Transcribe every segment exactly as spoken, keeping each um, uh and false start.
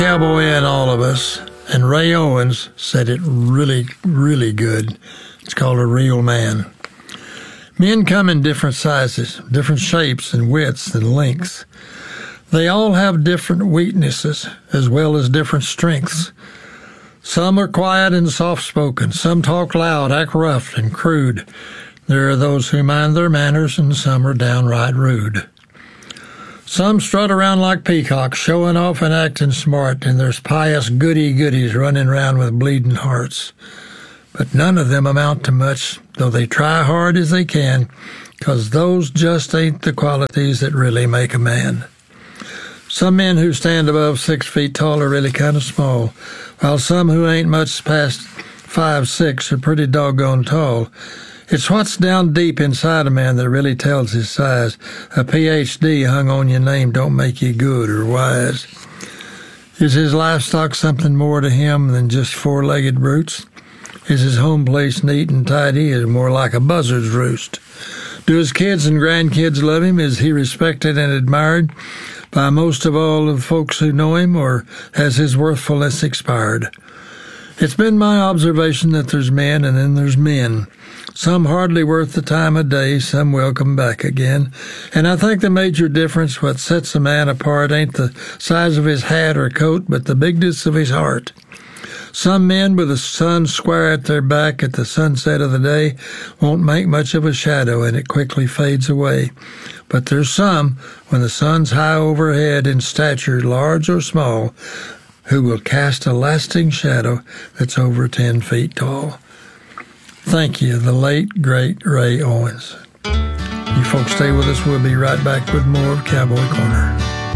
Cowboy in all of us, and Ray Owens said it really, really good. It's called A Real Man. Men come in different sizes, different shapes and widths and lengths. They all have different weaknesses as well as different strengths. Some are quiet and soft-spoken. Some talk loud, act rough and crude. There are those who mind their manners, and some are downright rude. Some strut around like peacocks, showing off and acting smart, and there's pious goody-goodies running around with bleeding hearts. But none of them amount to much, though they try hard as they can, 'cause those just ain't the qualities that really make a man. Some men who stand above six feet tall are really kind of small, while some who ain't much past five, six are pretty doggone tall. It's what's down deep inside a man that really tells his size. A P H D hung on your name don't make you good or wise. Is his livestock something more to him than just four-legged brutes? Is his home place neat and tidy, or more like a buzzard's roost? Do his kids and grandkids love him? Is he respected and admired by most of all of the folks who know him, or has his worthfulness expired? It's been my observation that there's men and then there's men. Some hardly worth the time of day, some welcome back again. And I think the major difference, what sets a man apart, ain't the size of his hat or coat, but the bigness of his heart. Some men with the sun square at their back at the sunset of the day won't make much of a shadow, and it quickly fades away. But there's some, when the sun's high overhead in stature, large or small, who will cast a lasting shadow that's over ten feet tall. Thank you, the late, great Ray Owens. You folks stay with us. We'll be right back with more of Cowboy Corner.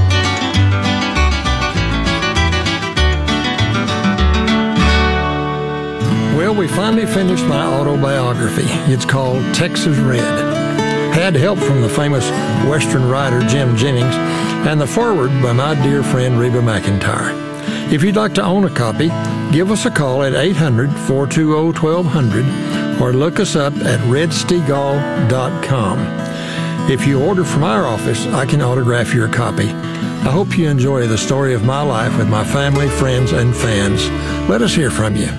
Well, we finally finished my autobiography. It's called Texas Red. Had help from the famous Western writer Jim Jennings and the foreword by my dear friend Reba McEntire. If you'd like to own a copy, give us a call at eight hundred, four two zero, one two zero zero or look us up at red stegall dot com. If you order from our office, I can autograph your copy. I hope you enjoy the story of my life with my family, friends, and fans. Let us hear from you.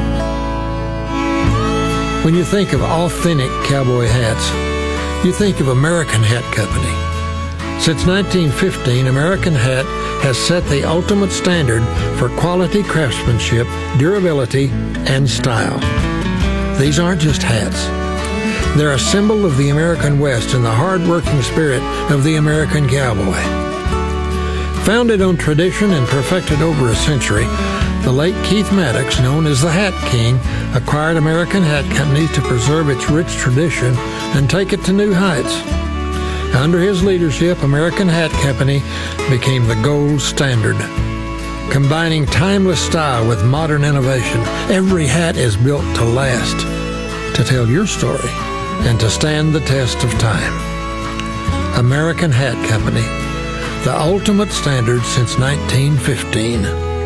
When you think of authentic cowboy hats, you think of American Hat Company. Since nineteen fifteen, American Hat has set the ultimate standard for quality craftsmanship, durability, and style. These aren't just hats. They're a symbol of the American West and the hard-working spirit of the American cowboy. Founded on tradition and perfected over a century, the late Keith Maddox, known as the Hat King, acquired American Hat Company to preserve its rich tradition and take it to new heights. Under his leadership, American Hat Company became the gold standard. Combining timeless style with modern innovation, every hat is built to last, to tell your story, and to stand the test of time. American Hat Company, the ultimate standard since nineteen fifteen.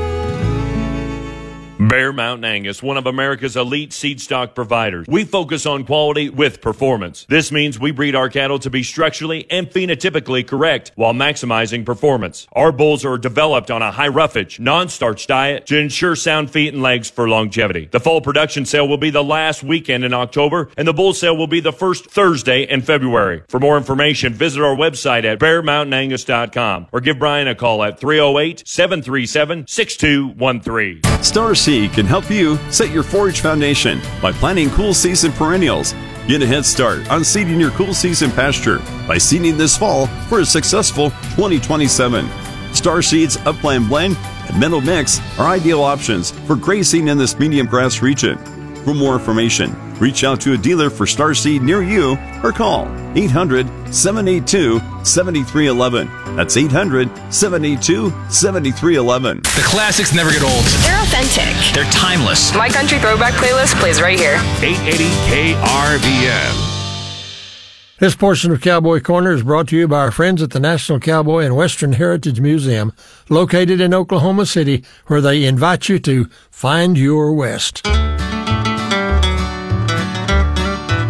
Bear Mountain Angus, one of America's elite seed stock providers. We focus on quality with performance. This means we breed our cattle to be structurally and phenotypically correct while maximizing performance. Our bulls are developed on a high roughage, non-starch diet to ensure sound feet and legs for longevity. The fall production sale will be the last weekend in October, and the bull sale will be the first Thursday in February. For more information, visit our website at bear mountain angus dot com or give Brian a call at three oh eight, seven three seven, six two one three. Star Seed can help you set your forage foundation by planting cool season perennials. Get a head start on seeding your cool season pasture by seeding this fall for a successful twenty twenty-seven. Star Seed's Upland Blend and Meadow Mix are ideal options for grazing in this medium grass region. For more information, reach out to a dealer for Star Seed near you or call eight hundred, seven eight two, seven three one one. That's eight hundred, seven eight two, seven three one one. The classics never get old. They're authentic. They're timeless. My Country Throwback playlist plays right here. eight eighty K R V M. This portion of Cowboy Corner is brought to you by our friends at the National Cowboy and Western Heritage Museum, located in Oklahoma City, where they invite you to find your West.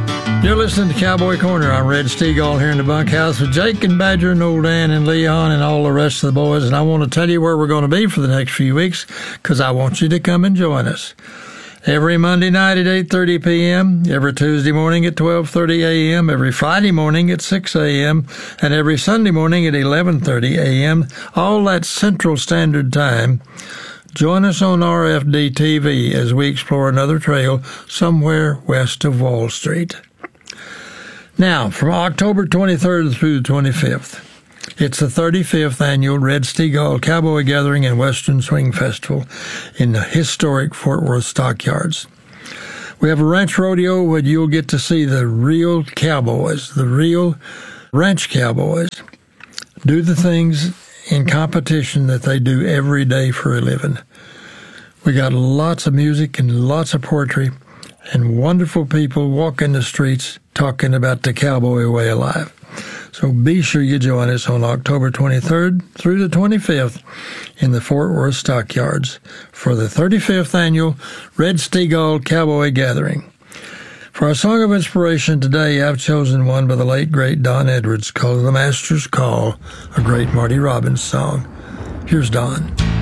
You're listening to Cowboy Corner. I'm Red Stegall here in the bunkhouse with Jake and Badger and Old Dan and Leon and all the rest of the boys. And I want to tell you where we're going to be for the next few weeks because I want you to come and join us. Every Monday night at eight thirty p.m., every Tuesday morning at twelve thirty a.m., every Friday morning at six a.m., and every Sunday morning at eleven thirty a.m., all at Central Standard Time. Join us on R F D T V as we explore another trail somewhere west of Wall Street. Now, from October twenty-third through the twenty-fifth, it's the thirty-fifth annual Red Stegall Cowboy Gathering and Western Swing Festival in the historic Fort Worth Stockyards. We have a ranch rodeo where you'll get to see the real cowboys, the real ranch cowboys, do the things in competition that they do every day for a living. We got lots of music and lots of poetry and wonderful people walking the streets talking about the cowboy way of life. So be sure you join us on October twenty-third through the twenty-fifth in the Fort Worth Stockyards for the thirty-fifth annual Red Stegall Cowboy Gathering. For our song of inspiration today, I've chosen one by the late, great Don Edwards called The Master's Call, a great Marty Robbins song. Here's Don.